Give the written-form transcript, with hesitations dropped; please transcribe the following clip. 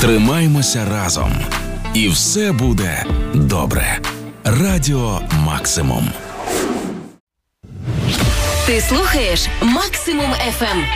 Тримаймося разом. І все буде добре. Радіо Максимум. Ти слухаєш Максимум FM.